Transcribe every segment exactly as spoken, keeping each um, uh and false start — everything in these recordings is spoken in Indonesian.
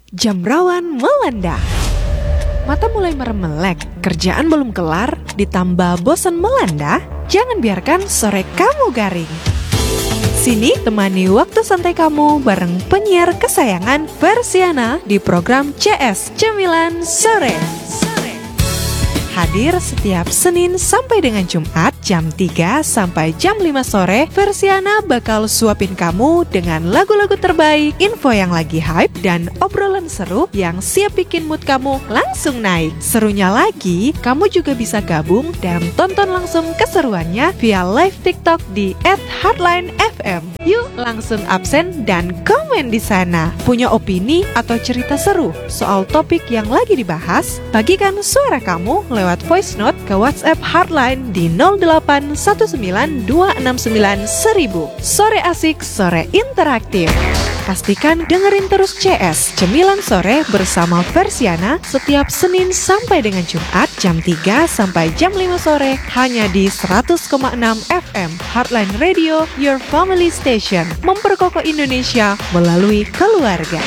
Jam rawan melanda. Mata mulai meremelek, kerjaan belum kelar, ditambah bosan melanda? Jangan biarkan sore kamu garing. Sini temani waktu santai kamu bareng penyiar kesayangan Versiana di program C S Cemilan Sore. Hadir setiap Senin sampai dengan Jumat jam tiga sampai jam lima sore, Versiana bakal suapin kamu dengan lagu-lagu terbaik, info yang lagi hype, dan obrolan seru yang siap bikin mood kamu langsung naik. Serunya lagi, kamu juga bisa gabung dan tonton langsung keseruannya via live TikTok di et hardline f m. Yuk langsung absen dan komen di sana. Punya opini atau cerita seru soal topik yang lagi dibahas? Bagikan suara kamu lewat voice note ke WhatsApp Hardline di nol delapan satu sembilan dua enam sembilan seribu. Sore asik, sore interaktif. Pastikan dengerin terus C S Cemilan Sore bersama Versiana setiap Senin sampai dengan Jumat jam tiga sampai jam lima sore hanya di seratus koma enam F M Hardline Radio, your family station, memperkokoh Indonesia melalui keluarga.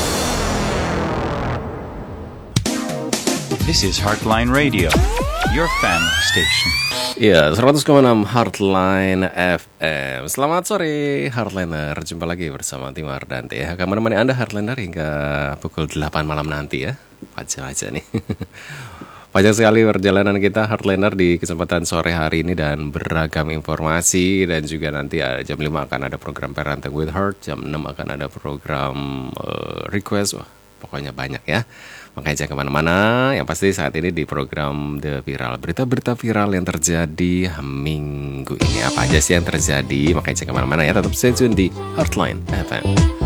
This is Heartline Radio, your family station. Ya, seratus koma enam Heartline F M. Selamat sore Heartliner. Jumpa lagi bersama Tim Ardante ya. Akan menemani Anda Heartliner hingga pukul delapan malam nanti ya. Wajah aja nih. Panjang sekali perjalanan kita Heartliner di kesempatan sore hari ini dan beragam informasi. Dan juga nanti jam lima akan ada program Parenting with Heart. Jam enam akan ada program uh, request. Wah, pokoknya banyak ya. Makanya jangan kemana-mana. Yang pasti saat ini di program The Viral, berita-berita viral yang terjadi minggu ini. Apa aja sih yang terjadi? Makanya jangan kemana-mana ya. Tetap stay tune di Heartline F M.